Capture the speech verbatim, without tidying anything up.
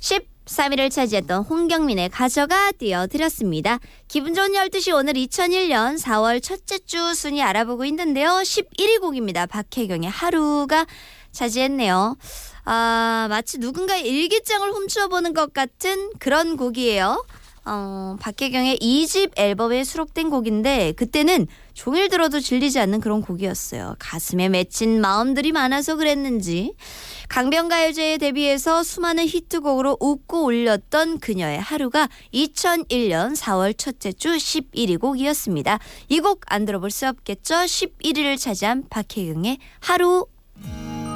십삼 위를 차지했던 홍경민의 가져가 띄워드렸습니다. 기분 좋은 열두 시 오늘 이천일 년 사월 첫째 주 순위 알아보고 있는데요. 십일 위 곡입니다. 박혜경의 하루가 차지했네요. 아, 마치 누군가의 일기장을 훔쳐보는 것 같은 그런 곡이에요. 어, 박혜경의 이 집 앨범에 수록된 곡인데 그때는 종일 들어도 질리지 않는 그런 곡이었어요. 가슴에 맺힌 마음들이 많아서 그랬는지 강변가요제에 데뷔해서 수많은 히트곡으로 웃고 올렸던 그녀의 하루가 이천일 년 사월 첫째 주 십일 위 곡이었습니다. 이 곡 안 들어볼 수 없겠죠. 십일 위를 차지한 박혜경의 하루